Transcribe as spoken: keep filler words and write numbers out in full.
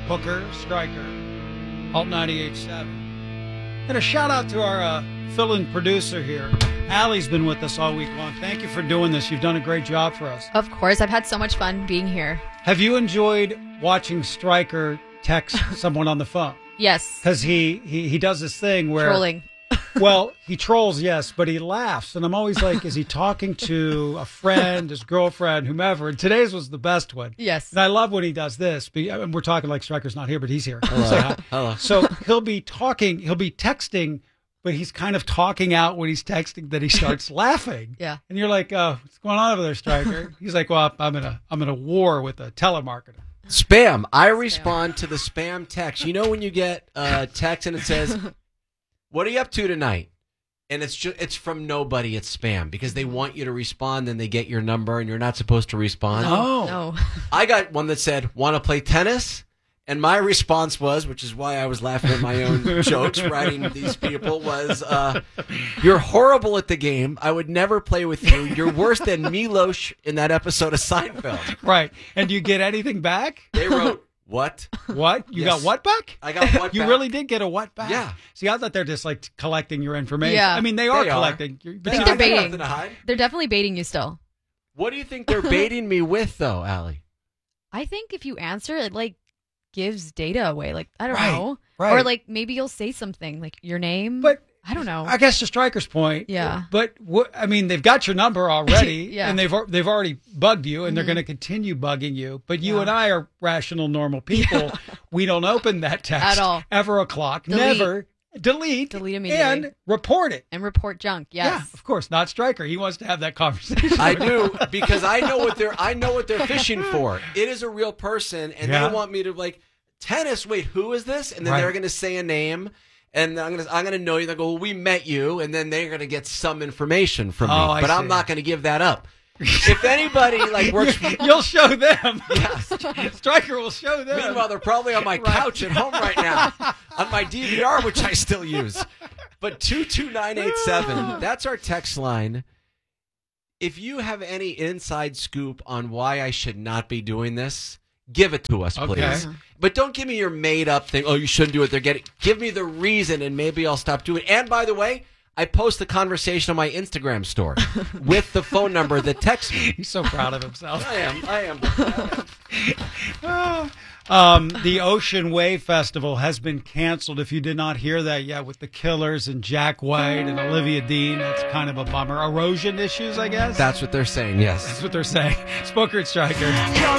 Hooker, Striker, Alt ninety-eight point seven. And a shout out to our uh, fill-in producer here. Allie's been with us all week long. Thank you for doing this. You've done a great job for us. Of course. I've had so much fun being here. Have you enjoyed watching Striker text someone on the phone? Yes. Because he, he, he does this thing where... Trolling. Well, he trolls, yes, but he laughs. And I'm always like, is he talking to a friend, his girlfriend, whomever? And today's was the best one. Yes. And I love when he does this. And we're talking like Striker's not here, but he's here. Hello. So, Hello. So he'll be talking, he'll be texting, but he's kind of talking out when he's texting that he starts laughing. Yeah. And you're like, oh, what's going on over there, Striker? He's like, well, I'm in a, I'm in a war with a telemarketer. Spam. I respond to the spam text. You know when you get a text and it says, what are you up to tonight? And it's just it's from nobody. It's spam because they want you to respond. Then they get your number and you're not supposed to respond. No. No. I got one that said, want to play tennis? And my response was, which is why I was laughing at my own jokes writing these people, was, uh, you're horrible at the game. I would never play with you. You're worse than Milos in that episode of Seinfeld. Right. And do you get anything back? They wrote, what? What? You Yes. got what back? I got what You back. really did get a what back? Yeah. See, I thought they're just like collecting your information. Yeah. I mean, they are They are. collecting. Your, but I think you they're don't- got baiting. nothing to hide. They're definitely baiting you still. What do you think they're baiting me with, though, Allie? I think if you answer, it like gives data away. Like, I don't Right, know. right. Or like maybe you'll say something like your name. But I don't know. I guess to Striker's point. Yeah. But what, I mean, they've got your number already, Yeah. and they've al- they've already bugged you, and they're going to continue bugging you. But you Yeah. and I are rational, normal people. We don't open that text At all. ever o'clock. Delete. Never delete, Delete immediately. and report it. And report junk. Yeah, Yes. of course, not Striker. He wants to have that conversation. I do because I know what they're I know what they're fishing for. It is a real person, and Yeah. they want me to like tennis. Wait, who is this? And then Right. they're going to say a name, and I'm going to I'm going to know you. They go, well, we met you, and then they're going to get some information from Oh, me, I but see. I'm not going to give that up. If anybody like works, for, You'll show them. Yes. Striker will show them. Meanwhile, they're probably on my couch at home right now on my D V R, which I still use. But two two nine eight seven, that's our text line. If you have any inside scoop on why I should not be doing this, give it to us, please. Okay. But don't give me your made-up thing, oh, you shouldn't do it. They're getting. Give me the reason, and maybe I'll stop doing it. And by the way, I post the conversation on my Instagram story with the phone number that texts me. He's so proud of himself. I am. I am. Um, the Ocean Wave Festival has been canceled. If you did not hear that yet, with the Killers and Jack White and Olivia Dean, that's kind of a bummer. Erosion issues, I guess. That's what they're saying, yes. That's what they're saying. Spoker and Striker.